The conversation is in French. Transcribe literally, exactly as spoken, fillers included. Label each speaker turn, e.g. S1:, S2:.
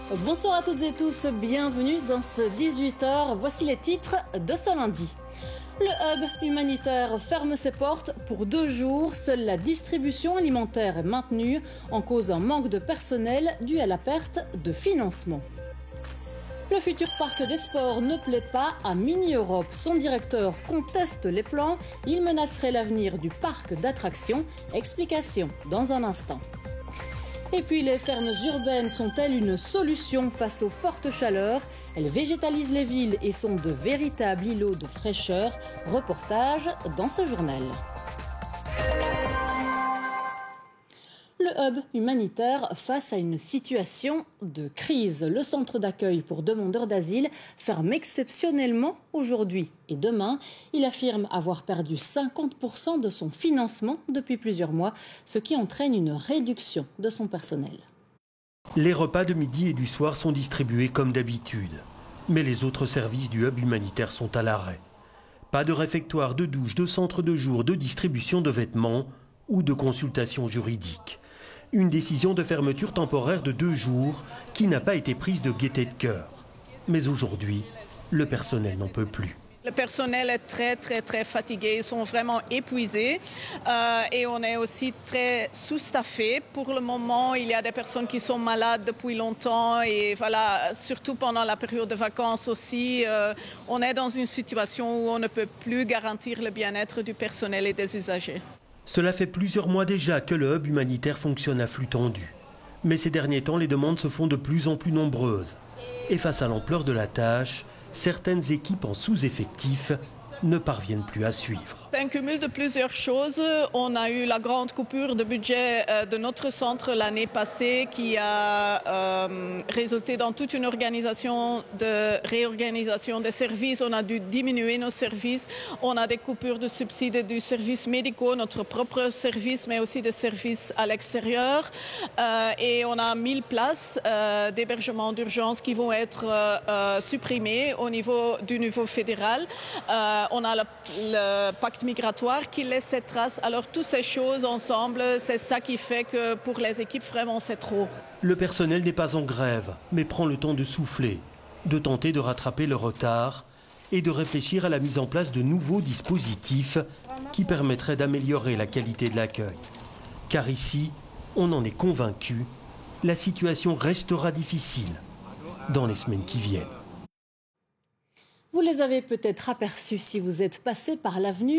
S1: Bonsoir à toutes et tous, bienvenue dans ce dix-huit heures. Voici les titres de ce lundi. Le hub humanitaire ferme ses portes pour deux jours. Seule la distribution alimentaire est maintenue en cause un manque de personnel dû à la perte de financement. Le futur parc des sports ne plaît pas à Mini Europe. Son directeur conteste les plans. Il menacerait l'avenir du parc d'attractions. Explication dans un instant. Et puis les fermes urbaines sont-elles une solution face aux fortes chaleurs? Elles végétalisent les villes et sont de véritables îlots de fraîcheur. Reportage dans ce journal. Le hub humanitaire face à une situation de crise. Le centre d'accueil pour demandeurs d'asile ferme exceptionnellement aujourd'hui et demain. Il affirme avoir perdu cinquante pour cent de son financement depuis plusieurs mois, ce qui entraîne une réduction de son personnel.
S2: Les repas de midi et du soir sont distribués comme d'habitude. Mais les autres services du hub humanitaire sont à l'arrêt. Pas de réfectoire, de douche, de centre de jour, de distribution de vêtements ou de consultation juridique. Une décision de fermeture temporaire de deux jours qui n'a pas été prise de gaieté de cœur. Mais aujourd'hui, le personnel n'en peut plus.
S3: Le personnel est très très très fatigué, ils sont vraiment épuisés euh, et on est aussi très sous-staffé. Pour le moment, il y a des personnes qui sont malades depuis longtemps et voilà, surtout pendant la période de vacances aussi, euh, on est dans une situation où on ne peut plus garantir le bien-être du personnel et des usagers.
S2: Cela fait plusieurs mois déjà que le hub humanitaire fonctionne à flux tendu. Mais ces derniers temps, les demandes se font de plus en plus nombreuses. Et face à l'ampleur de la tâche, certaines équipes en sous-effectif ne parviennent plus à suivre.
S3: C'est un cumul de plusieurs choses. On a eu la grande coupure de budget de notre centre l'année passée qui a euh, résulté dans toute une organisation de réorganisation des services. On a dû diminuer nos services. On a des coupures de subsides du service médicaux, notre propre service, mais aussi des services à l'extérieur. Euh, et on a mille places euh, d'hébergement d'urgence qui vont être euh, supprimées au niveau du niveau fédéral. Euh, on a le, le pacte migratoire qui laisse cette trace. Alors toutes ces choses ensemble, c'est ça qui fait que pour les équipes, vraiment, c'est trop.
S2: Le personnel n'est pas en grève, mais prend le temps de souffler, de tenter de rattraper le retard et de réfléchir à la mise en place de nouveaux dispositifs qui permettraient d'améliorer la qualité de l'accueil. Car ici, on en est convaincu, la situation restera difficile dans les semaines qui viennent.
S1: Vous les avez peut-être aperçus si vous êtes passé par l'avenue